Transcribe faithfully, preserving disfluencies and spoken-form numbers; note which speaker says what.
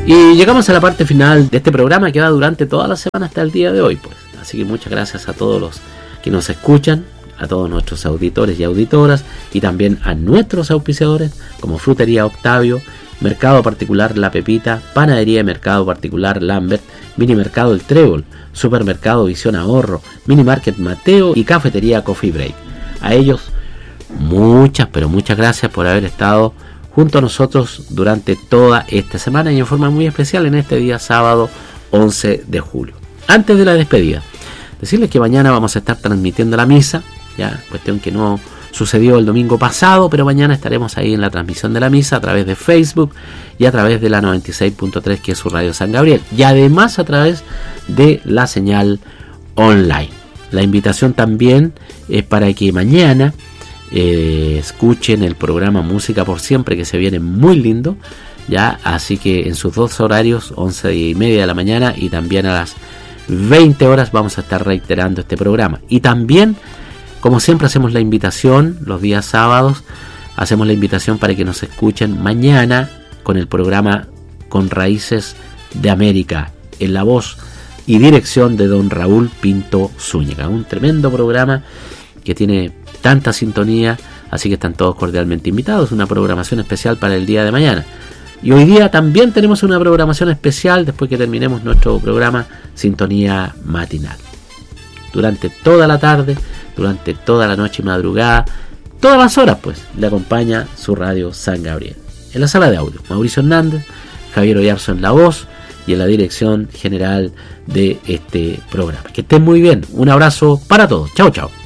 Speaker 1: Y llegamos a la parte final de este programa que va durante toda la semana hasta el día de hoy, pues. Así que muchas gracias a todos los que nos escuchan, a todos nuestros auditores y auditoras, y también a nuestros auspiciadores como Frutería Octavio, Mercado Particular La Pepita, Panadería y Mercado Particular Lambert, Mini Mercado El Trébol, Supermercado Visión Ahorro, Mini Market Mateo y Cafetería Coffee Break. A ellos muchas, pero muchas gracias por haber estado junto a nosotros durante toda esta semana y en forma muy especial en este día sábado once de julio. Antes de la despedida, decirles que mañana vamos a estar transmitiendo la misa, ya cuestión que no sucedió el domingo pasado, pero mañana estaremos ahí en la transmisión de la misa a través de Facebook y a través de la noventa y seis punto tres, que es su radio San Gabriel, y además a través de la señal online. La invitación también es para que mañana eh, escuchen el programa Música por Siempre, que se viene muy lindo, ya, así que en sus dos horarios, once y media de la mañana y también a las veinte horas, vamos a estar reiterando este programa. Y también, como siempre, hacemos la invitación los días sábados, hacemos la invitación para que nos escuchen mañana con el programa Con Raíces de América, en la voz y dirección de don Raúl Pinto Zúñiga. Un tremendo programa que tiene tanta sintonía, así que están todos cordialmente invitados. Una programación especial para el día de mañana. Y hoy día también tenemos una programación especial después que terminemos nuestro programa Sintonía Matinal. Durante toda la tarde, durante toda la noche y madrugada, todas las horas, pues, le acompaña su radio San Gabriel. En la sala de audio, Mauricio Hernández, Javier Oyarzo en la voz y en la dirección general de este programa. Que estén muy bien. Un abrazo para todos. Chao, chao.